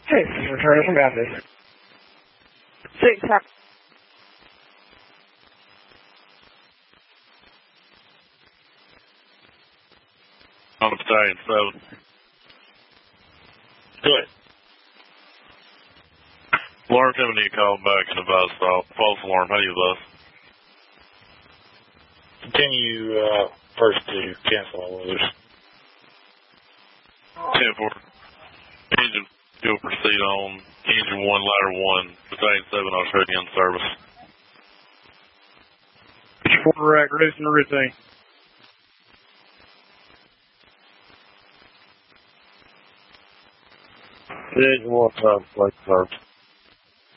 Hey, this is returning from Baptist. 6, on the battalion 7. Go ahead. Alarm company called back and advised stop. False alarm. How do you advise? Continue first to cancel all others. 10-4. Engine, you'll proceed on engine 1, ladder 1, battalion 7, Australian service. 4 rack, reducing the routine. Engine 1 time, flight service.